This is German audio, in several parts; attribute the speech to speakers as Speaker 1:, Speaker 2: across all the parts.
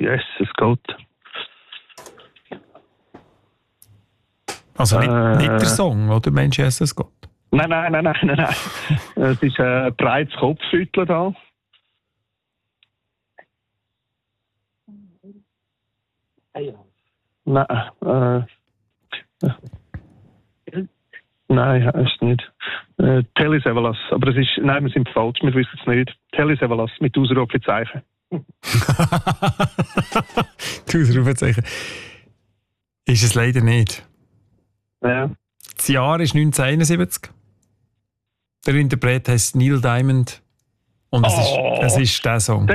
Speaker 1: Jesus Gott.
Speaker 2: Also nicht der Song, oder meinst du Jesus Gott?
Speaker 1: Nein. Es ist ein breites Kopfschütteln da. Nein, ist nicht. Telesevelas. Aber es ist, nein, wir sind falsch, wir wissen es nicht. Telesevelas mit Ausrufezeichen.
Speaker 2: Die Ausrufezeichen. Ist es leider nicht.
Speaker 1: Ja.
Speaker 2: Das Jahr ist 1971. Der Interpret heißt Neil Diamond. Und es ist der Song.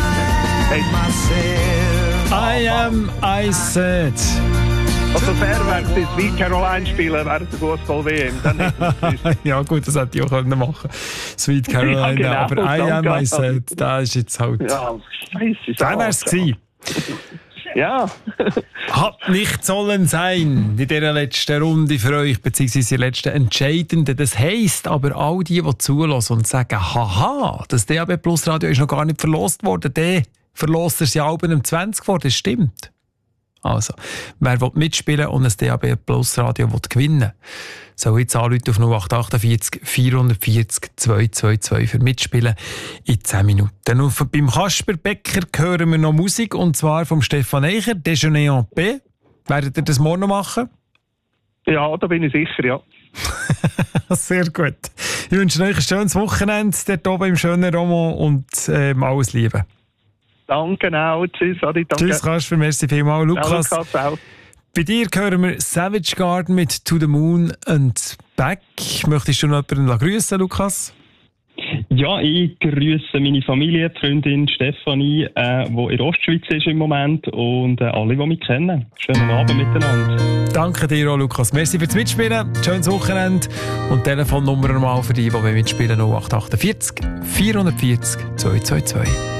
Speaker 2: I am, I said.
Speaker 1: Also fair wäre es, Sweet Caroline spielen während der Fußball-WM.
Speaker 2: Ja gut, das hätte ich auch machen können. Sweet Caroline, ja, genau, aber I am, I said, da ist jetzt halt...
Speaker 1: Ja, scheiße.
Speaker 2: Da wäre es gewesen.
Speaker 1: Ja.
Speaker 2: Hat nicht sollen sein in dieser letzten Runde für euch, beziehungsweise in der letzten entscheidenden. Das heisst aber, all die zulassen und sagen, haha, das DAB Plus Radio ist noch gar nicht verlost worden, der verlost er ja Alben um 20 vor, das stimmt. Also, wer will mitspielen und ein DAB Plus Radio gewinnen, soll jetzt anrufen auf 0848 440 222 für mitspielen in 10 Minuten. Und beim Kasper Becker hören wir noch Musik, und zwar vom Stefan Eicher, Déjeuner en paix. Werdet ihr das morgen noch machen?
Speaker 1: Ja, da bin ich sicher, ja.
Speaker 2: Sehr gut. Ich wünsche euch ein schönes Wochenende dort oben im schönen Romont und alles Liebe.
Speaker 1: Danke auch. Tschüss, Adi. Danke.
Speaker 2: Tschüss, Kasper. Merci vielmals. Lukas.
Speaker 1: Ja, Lukas auch.
Speaker 2: Bei dir hören wir Savage Garden mit To the Moon and Back. Möchtest du noch jemanden grüßen, Lukas?
Speaker 3: Ja, ich grüße meine Familie, die Freundin Stefanie, die in Ostschweiz ist im Moment, und alle, die mich kennen. Schönen Abend miteinander.
Speaker 2: Danke dir auch, Lukas. Merci fürs Mitspielen. Schönes Wochenende. Und Telefonnummer nochmal für die mitspielen: 0848 440 222.